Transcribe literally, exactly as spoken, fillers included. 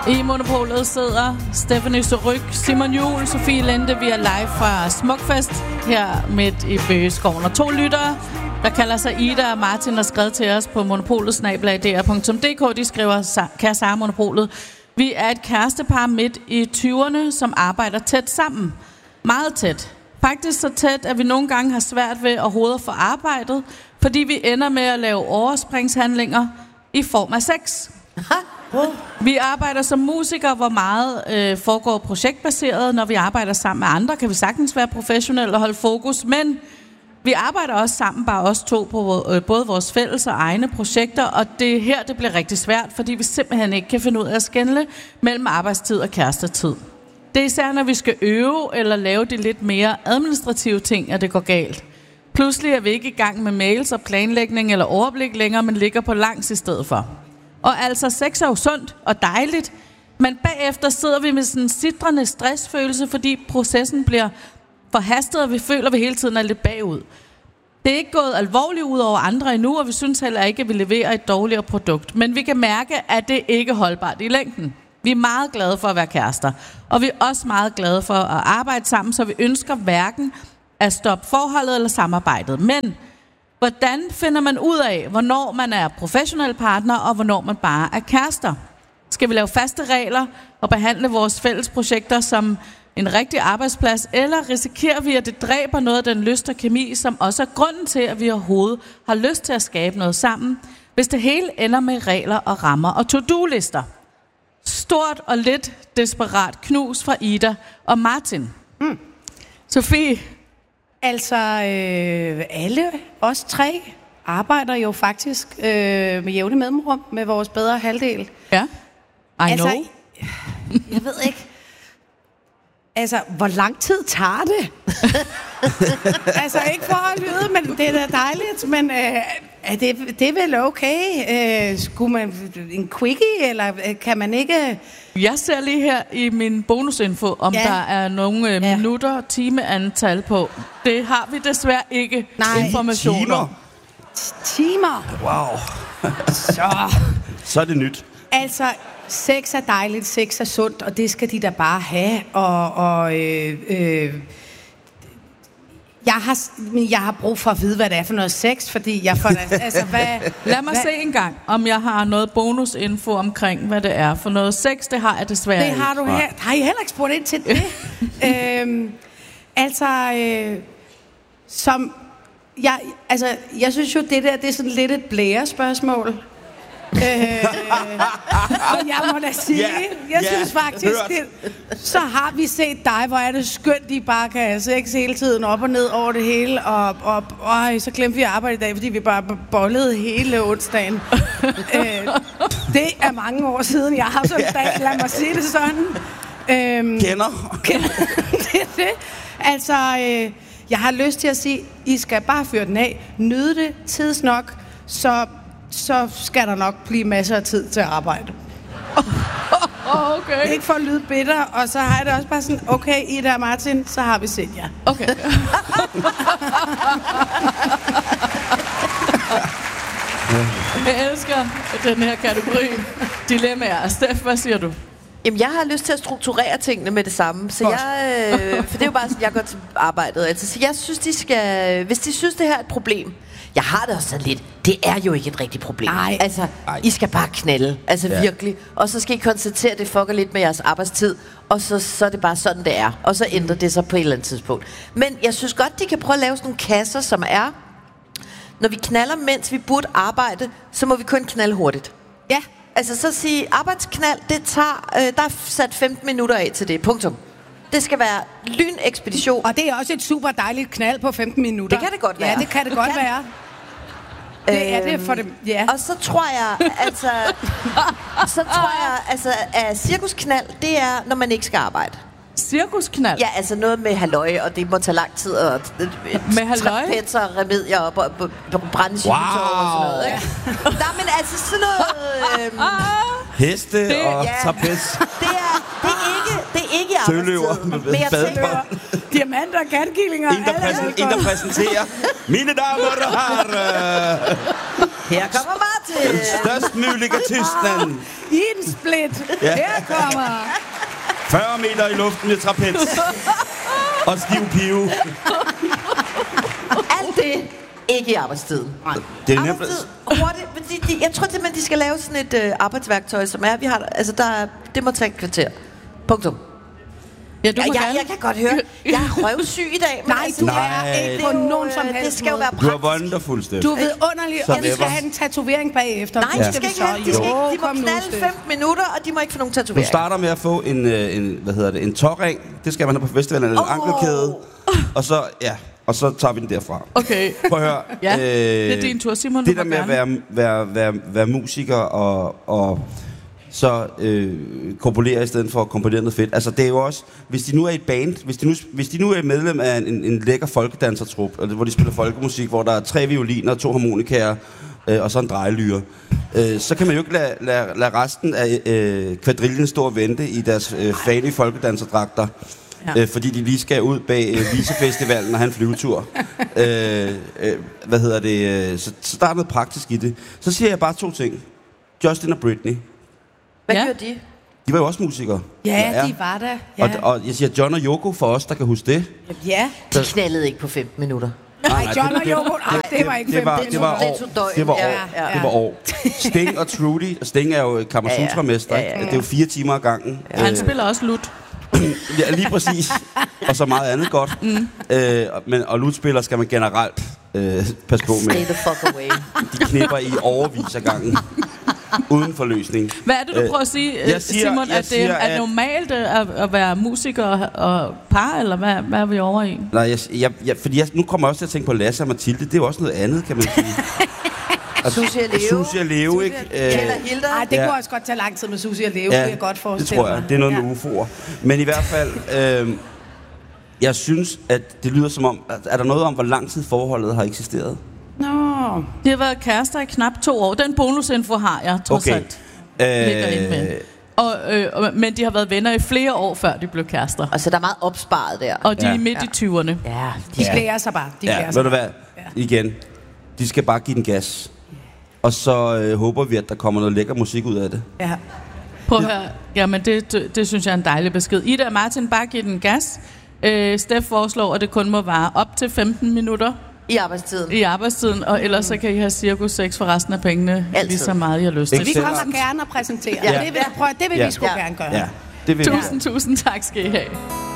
I Monopolet sidder Stephanie Surryk, Simon Juhl, Sofie Linde. Vi er live fra Smukfest her midt i Bøgeskoven. Og to lyttere, der kalder sig Ida og Martin, har skrevet til os på monopolet snabel-a d r punktum d k. De skriver, kære Sara Monopolet, vi er et kærestepar midt i tyverne, som arbejder tæt sammen. Meget tæt. Faktisk så tæt, at vi nogle gange har svært ved at hovedet for arbejdet, fordi vi ender med at lave overspringshandlinger i form af sex. Vi arbejder som musikere, hvor meget øh, foregår projektbaseret. Når vi arbejder sammen med andre, kan vi sagtens være professionelle og holde fokus, men vi arbejder også sammen, bare os to, på øh, både vores fælles og egne projekter, og det her det bliver rigtig svært, fordi vi simpelthen ikke kan finde ud af at skelne mellem arbejdstid og kærestetid. Det er især, når vi skal øve eller lave de lidt mere administrative ting, at det går galt. Pludselig er vi ikke i gang med mails og planlægning eller overblik længere, men ligger på langs i stedet for. Og altså, sex er jo sundt og dejligt, men bagefter sidder vi med sådan en sidrende stressfølelse, fordi processen bliver forhastet, og vi føler, at vi hele tiden er lidt bagud. Det er ikke gået alvorligt ud over andre endnu, og vi synes heller ikke, at vi leverer et dårligere produkt. Men vi kan mærke, at det ikke er holdbart i længden. Vi er meget glade for at være kærester, og vi er også meget glade for at arbejde sammen, så vi ønsker hverken at stoppe forholdet eller samarbejdet. Men hvordan finder man ud af, hvornår man er professionel partner, og hvornår man bare er kærester? Skal vi lave faste regler og behandle vores fælles projekter som en rigtig arbejdsplads, eller risikerer vi, at det dræber noget af den lyst og kemi, som også er grunden til, at vi overhovedet har lyst til at skabe noget sammen, hvis det hele ender med regler og rammer og to-do-lister? Stort og lidt desperat knus fra Ida og Martin. Mm. Sofie? Altså, øh, alle os tre arbejder jo faktisk øh, med jævne mellemrum med vores bedre halvdel. Ja, I altså, know. Jeg ved ikke. Altså, hvor lang tid tager det? Altså, ikke for at lyde, men det er da dejligt, men øh, er det, det er vel okay? Øh, skulle man en quickie, eller kan man ikke... Jeg ser lige her i min bonusinfo, om ja. der er nogle øh, ja. minutter, timeantal på. Det har vi desværre ikke. Nej. Informationer. Timer. Timer? Wow. Så. Så er det nyt. Altså, sex er dejligt, sex er sundt, og det skal de da bare have. Og, og øh, øh, jeg, har, jeg har brug for at vide, hvad det er for noget sex, fordi jeg får... altså, hvad, Lad mig hvad, se en gang, om jeg har noget bonusinfo omkring, hvad det er for noget sex. Det har jeg desværre det har du her. Har I heller ikke spurgt ind til det? øhm, altså, øh, som... Jeg, altså, jeg synes jo, det der, det er sådan lidt et blærespørgsmål. øh, og jeg må da sige, yeah, jeg yeah, synes faktisk, det, så har vi set dig, hvor er det skønt, de bare kan have sex hele tiden, op og ned over det hele, og, og, og så glemte vi at arbejde i dag, fordi vi bare bollede hele onsdagen. øh, det er mange år siden, jeg har sådan en dag, lad mig sige det sådan. Øhm, Kender. det er det. Altså, øh, jeg har lyst til at sige, I skal bare fyre den af, nyde det tidsnok, så så skal der nok blive masser af tid til at arbejde. Okay. Ikke for at lyde bitter, og så har jeg det også bare sådan, okay, Ida og Martin, så har vi set jer. Okay. Jeg elsker den her kategori. Dilemmaer. Steff, hvad siger du? Jamen, jeg har lyst til at strukturere tingene med det samme, så jeg, øh, for det er jo bare sådan, jeg går til arbejdet. Altså, så jeg synes, de skal, hvis de synes, det her er et problem, jeg har det også sådan lidt, det er jo ikke et rigtigt problem. Nej. Altså, Ej. I skal bare knalde, altså ja. virkelig. Og så skal I konstatere, at det fucker lidt med jeres arbejdstid, og så, så er det bare sådan, det er. Og så ændrer det sig på et eller andet tidspunkt. Men jeg synes godt, de kan prøve at lave sådan nogle kasser, som er, når vi knaller, mens vi burde arbejde, så må vi kun knalde hurtigt. Ja. Altså så sige, arbejdsknald, det tager, øh, der er sat femten minutter af til det, punktum. Det skal være lynekspedition. Og det er også et super dejligt knald på femten minutter. Det kan det godt være. Ja, det kan det godt være. Det er det for dem, ja. Og så tror jeg, altså, så tror jeg, altså, at cirkusknald, det er, når man ikke skal arbejde. Cirkusknald? Ja, altså noget med halløj, og det må tage lang tid, og med halløj? Trapetser og remedier, og, og, og, og brænde wow. og sådan noget, ikke? Ja. Der, men altså sådan noget... Øhm, Heste det, og ja, trapez. Det er, det er ikke, det er ikke arbejdstid. Men jeg tænker... Diamanter, katkillinger... En, der, præsen, en, der præsenterer... Mine damer og herrer... Her kommer Martin! til... Den størst mulige Tyskland. I en split. Ja. Her kommer... fyrre meter i luften med trapez. Og stiv pive. Alt det, ikke i arbejdstiden. Nej. Det er nemt. Arbejdstid, hurtigt. Men de, de, jeg tror simpelthen, de skal lave sådan et øh, arbejdsværktøj, som er... Vi har, altså, der, er- det må tage et kvarter. Punktum. Ja, du Jeg, må jeg, gerne. jeg kan godt høre, jeg er røvsyg i dag. Men Nej, altså, du Nej. er ikke det på er jo, nogen som øh, helst Det skal jo måde. være Du er praktisk. wonderful, Steff. Du er vidunderlig, Så og du skal never. have en tatovering bagefter. Nej, Det de skal ikke vi have, de, skal ikke, de kom må nu, knalde Steff. femten minutter, og de må ikke få nogen Du tatoveringer. starter med at få en, øh, en hvad hedder det, en tåring. Det skal man have på festivalen, eller en Åh. ankelkæde. Og så, ja, og så tager vi den derfra. Okay. Prøv at høre. Ja, det er din tur, Simon. Det du der må med at gerne. være, være, være, være musiker og, og så øh, kompolere i stedet for at komponere noget fedt. Altså det er jo også, hvis de nu er i et band, hvis de nu, hvis de nu er medlem af en, en lækker folkedansertrup, hvor de spiller folkemusik, hvor der er tre violiner, to harmonikaer øh, og så en drejelyre, øh, så kan man jo ikke lade, lade, lade resten af øh, kvadrillen stå og vente i deres øh, fanige folkedanserdragter. Ja. Øh, fordi de lige skal ud bag øh, Visefestivalen og have en flyvetur. øh, øh, hvad hedder det? Øh, så, så der er noget praktisk i det. Så siger jeg bare to ting. Justin og Britney, Hvad Ja. gør de? de var jo også musikere. Ja, Eller er. de var der. Ja. Og, og jeg siger John og Yoko for os, der kan huske det. ja. De knaldede ikke på femten minutter. Nej, John og Yoko, nej, det var ikke det var, femten det var Det år. tog døgn. Det var år. Ja, ja. Det var år. Sting og Trudy. Sting er jo Kamasutra-mester. Ja, ja, ja, ja. Det er jo fire timer ad gangen. Han spiller også lut. Ja, lige præcis. Og så meget andet godt. Mm. Øh, men, og lutspiller skal man generelt øh, passe på med. Stay the fuck away. De knipper i overvis af gangen. Uden forløsning. Hvad er det, du Øh, prøver at sige, jeg siger, siger- Simon? jeg At det siger, er at- normalt øh, at, at være musiker og, og par, eller hvad, hvad er vi over i? Nej, jeg, jeg, jeg, fordi jeg, nu kommer jeg også til at tænke på Lasse og Mathilde. Det er jo også noget andet, kan man sige. Susie og Leo. Susie og Leo, ikke? Kjeld og Hilda. Nej, det Ja. kunne også godt tage lang tid med Susie og Leo, Ja, det kan jeg godt det forestille tror jeg. mig. Det er noget Ja. med U F O'er. Men i hvert fald, øh, jeg synes, at det lyder som om... Er der noget om, hvor lang tid forholdet har eksisteret? Nå, De har været kærester i knap to år. Den bonusinfo har jeg, trods alt. Ligger inde med. Og, øh, og- men de har været venner i flere år, før de blev kærester. Altså, der er meget opsparet der. Og de Ja. er midt i tyverne. Ja, de Ja. klæder sig bare. De Ja, klæder ved sig du bare. hvad? Ja. Igen. De skal bare give den gas. Og så øh, håber vi, at der kommer noget lækker musik ud af det. Ja. Prøv at høre. Jamen, det, det, det synes jeg er en dejlig besked. Ida og Martin, bare giv den gas. Øh, Steff foreslår, at det kun må vare op til femten minutter i arbejdstiden. i arbejdstiden, og ellers så kan I have cirkus sex for resten af pengene, Altid. lige så meget I har lyst til. Vi Selv- kommer gerne og præsenterer. Ja. Det vil, prøv, det vil Ja. vi sgu Ja. gerne gøre. Ja, det vil vi. Tusind, tusind tak skal I have.